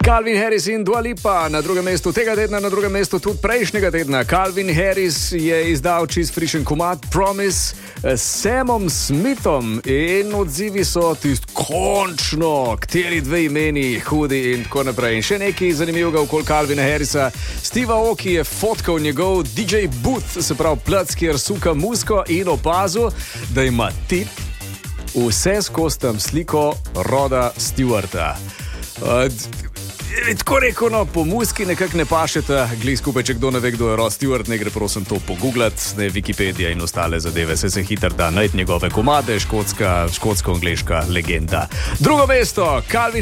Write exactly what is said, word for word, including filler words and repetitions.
Calvin Harris in Dua Lipa na drugem mestu tega tedna, na drugem mestu tudi prejšnjega tedna. Calvin Harris je izdal čist frišen komad Promise s Samom Smithom in odzivi so tisti končno, kateri dve imeni, hudi in tako naprej. In še nekaj zanimivega okoli Calvina Harrisa. Steve Aoki je fotkal njegov D J booth, se pravi plac, kjer suka muziko, in opazil, da ima tip vse skozi tam sliko Roda Stewarta. Uh, Tako rekel, no, po muski nekako ne pašeta, glej skupaj, če kdo ne ve, kdo je Rod Stewart, ne gre prosim to pogooglati, ne Wikipedija in ostale zadeve, se se hitro da najti njegove komade, škotska, škotsko-angleška legenda. Drugo mesto, Calvin